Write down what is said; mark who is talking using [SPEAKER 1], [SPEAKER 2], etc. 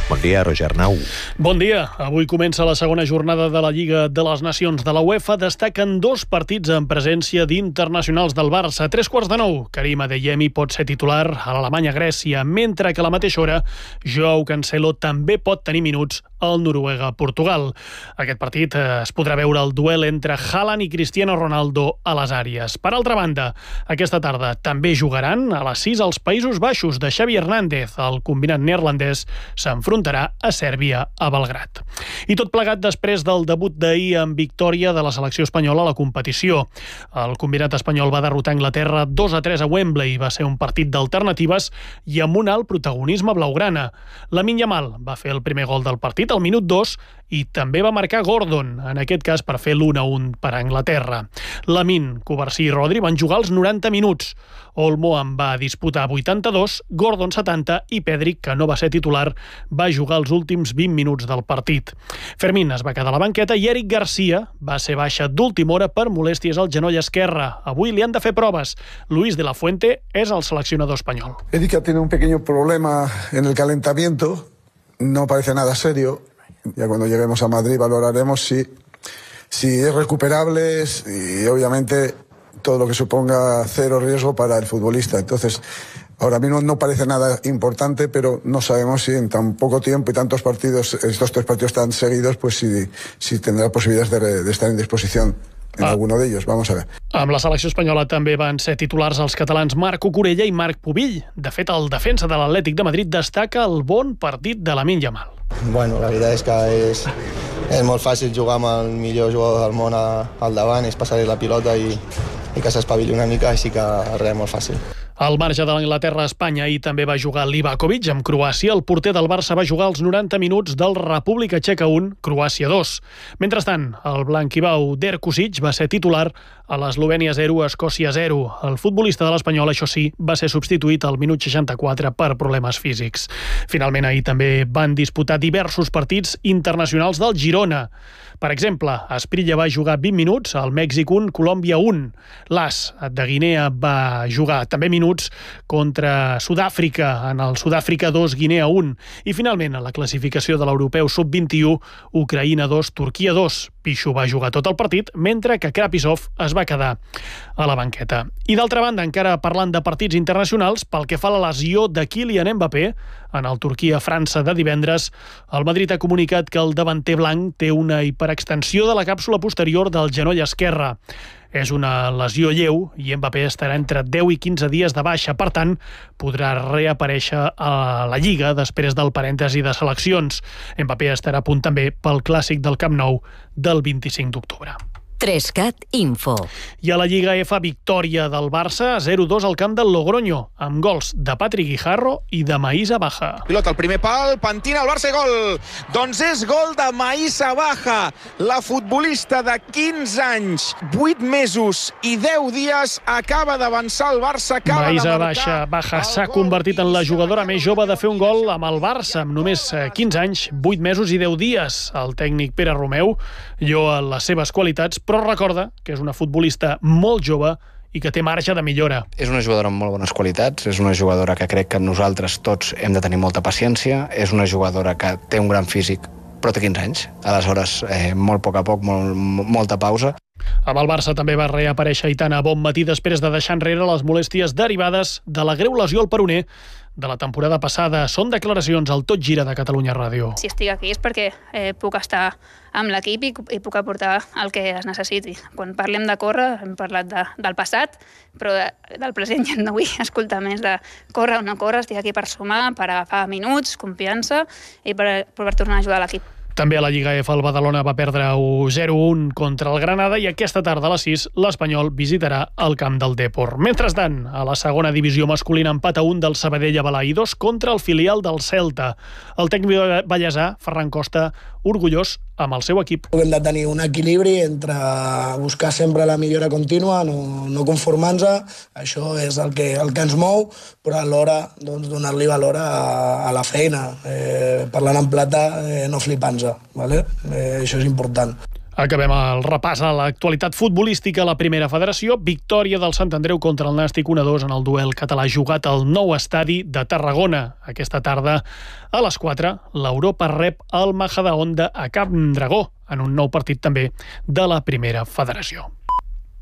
[SPEAKER 1] Bon dia, Roger Nau.
[SPEAKER 2] Bon dia. Avui comença la segona jornada de la Lliga de les Nacions de la UEFA. Destaquen 2 partits en presència d'internacionals del Barça. A 3:15, Karim Adeyemi pot ser titular a l'Alemanya-Grècia, mentre que a la mateixa hora Joao Cancelo també pot tenir minuts al Noruega-Portugal. Aquest partit es podrà veure el duel entre Haaland i Cristiano Ronaldo a les àrees. Per altra banda, aquesta tarda també jugaran a les 6 als Països Baixos de Xavi Hernández. El combinat neerlandès s'enfrontarà a Sèrbia a Belgrat. I tot plegat després del debut d'ahir amb victòria de la selecció espanyola a la competició. El combinat espanyol va derrotar Anglaterra 2-3 a Wembley. Va ser un partit d'alternatives i amb un alt protagonisme blaugrana. Lamine Yamal va fer el primer gol del partit al minut 2 i també va marcar Gordon, en aquest cas per fer l'1-1 per a Anglaterra. Lamine, Covarsí i Rodri van jugar els 90 minuts. Olmo en va disputar 82, Gordon 70 i Pedri, que no va ser titular, va jugar els últims 20 minuts del partit. Fermín es va quedar a la banqueta i Eric Garcia va ser baixa d'última hora per molèsties al genoll esquerre. Avui li han de fer proves. Luis de la Fuente és el seleccionador espanyol.
[SPEAKER 3] Eric ha tenido un pequeño problema en el calentamiento. No parece nada serio. Ya cuando lleguemos a Madrid valoraremos si es recuperable y obviamente todo lo que suponga cero riesgo para el futbolista. Entonces, ahora mismo no parece nada importante, pero no sabemos si en tan poco tiempo y tantos partidos, estos 3 partidos tan seguidos, pues si tendrá posibilidades de estar en disposición en alguno de ellos. Vamos a ver.
[SPEAKER 2] Amb la selecció espanyola també van ser titulars els catalans Marc Cucurella i Marc Pubill. De fet, el defensa de l'Atlètic de Madrid destaca el bon partit de Lamine Yamal.
[SPEAKER 4] Bueno, la veritat és que és molt fàcil jugar amb el millor jugador del món al davant, és passar-li la pilota i que s'espavili una mica, així que res, molt fàcil.
[SPEAKER 2] Al marge de l'Anglaterra-Espanya, ahir també va jugar Livakovic amb Croàcia. El porter del Barça va jugar els 90 minuts del República Txeca 1, Croàcia 2. Mentrestant, el blanquibau Derkusic va ser titular a l'Eslovènia 0, Escòcia 0. El futbolista de l'Espanyol, això sí, va ser substituït al minut 64 per problemes físics. Finalment, ahir també van disputar diversos partits internacionals del Girona. Per exemple, Asprilla va jugar 20 minuts, al Mèxic 1, Colòmbia 1. L'As de Guinea va jugar també minuts contra Sud-àfrica, en el Sud-àfrica 2, Guinea 1. I finalment, a la classificació de l'Europeu Sub-21, Ucraïna 2, Turquia 2. Pichu va jugar tot el partit, mentre que Krapisov es va quedar a la banqueta. I d'altra banda, encara parlant de partits internacionals, pel que fa a la lesió de Kylian Mbappé, en el Turquia-França de divendres, el Madrid ha comunicat que el davanter blanc té una hiperextensió de la càpsula posterior del genoll esquerre. És una lesió lleu i Mbappé estarà entre 10 i 15 dies de baixa. Per tant, podrà reaparèixer a la Lliga després del parèntesi de seleccions. Mbappé estarà a punt també pel clàssic del Camp Nou del 25 d'octubre.
[SPEAKER 5] 3CAT Info.
[SPEAKER 2] I a la Lliga F, victòria del Barça 0-2 al camp del Logroño, amb gols de Patrick Guijarro i de Maïssa Baja.
[SPEAKER 6] Pilota al primer pal, pentina el Barça i gol. Doncs és gol de Maïssa Baja, la futbolista de 15 anys, 8 mesos i 10 dies, acaba d'avançar el Barça.
[SPEAKER 2] Maïssa Baja s'ha convertit en la jugadora més jove de fer un gol amb el Barça, amb només 15 anys, 8 mesos i 10 dies. El tècnic Pere Romeu lloa les seves qualitats, però recorda que és una futbolista molt jove i que té marge de millora.
[SPEAKER 7] És una jugadora amb molt bones qualitats, és una jugadora que crec que nosaltres tots hem de tenir molta paciència, és una jugadora que té un gran físic, però té 15 anys. Aleshores, molt a poc, molta pausa.
[SPEAKER 2] Amb el Barça també va reaparèixer Aitana Bonmatí després de deixar enrere les molèsties derivades de la greu lesió al peroné de la temporada passada. Són declaracions al Tot Gira de Catalunya Ràdio.
[SPEAKER 8] Si estic aquí és perquè puc estar amb l'equip i puc aportar el que es necessiti. Quan parlem de córrer, hem parlat del passat, però del present ja no vull escoltar més de córrer o no córrer. Estic aquí per sumar, per agafar minuts, confiança i per tornar a ajudar l'equip.
[SPEAKER 2] També a la Lliga F el Badalona va perdre 0-1 contra el Granada i aquesta tarda a les 6 l'Espanyol visitarà el camp del Depor. Mentrestant, a la segona divisió masculina empat a 1 del Sabadell a Balaïdos contra el filial del Celta. El tècnic ballesà, Ferran Costa, orgullós amb el seu equip.
[SPEAKER 9] Hem de tenir un equilibri entre buscar sempre la millora contínua, no conformar-nos, això és el que ens mou, però alhora donar-li valor a la feina, parlant en plata, no flipant-nos, ¿vale? Això és important.
[SPEAKER 2] Acabem el repàs a l'actualitat futbolística a la primera federació. Victòria del Sant Andreu contra el Nàstic 1-2 en el duel català jugat al nou estadi de Tarragona. Aquesta tarda a les 4 l'Europa rep el Majadahonda a Camp Dragó en un nou partit també de la primera federació.